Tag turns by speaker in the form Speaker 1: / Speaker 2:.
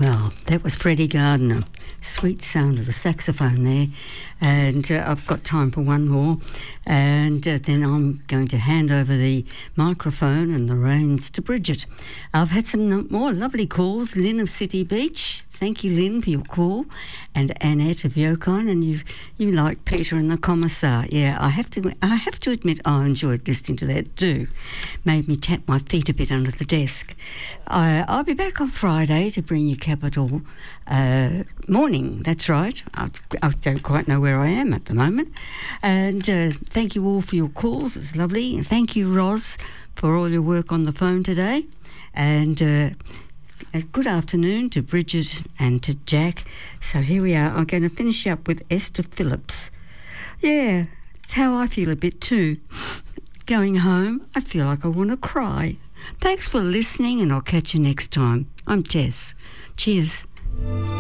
Speaker 1: Well, that was Freddie Gardner. Sweet sound of the saxophone there. And I've got time for one more. And then I'm going to hand over the microphone and the reins to Bridget. I've had some more lovely calls. Lynn of City Beach. Thank you, Lynn, for your call. And Annette of Yokine. And you like Peter and the Commissar. Yeah, I have to admit I enjoyed listening to that too. Made me tap my feet a bit under the desk. I'll be back on Friday to bring you Capital Morning. That's right. I don't quite know where I am at the moment. And thank you all for your calls. It's lovely. And thank you, Roz, for all your work on the phone today. And a good afternoon to Bridget and to Jack. So here we are. I'm going to finish up with Esther Phillips. Yeah, it's how I feel a bit too. Going home, I feel like I want to cry. Thanks for listening, and I'll catch you next time. I'm Tess. Cheers.